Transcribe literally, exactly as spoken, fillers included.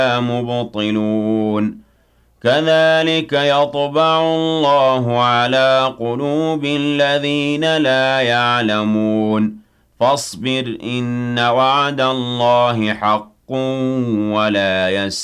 مبطلون كذلك يطبع الله على قلوب الذين لا يعلمون فاصبر إن وعد الله حق ولا يستطيعون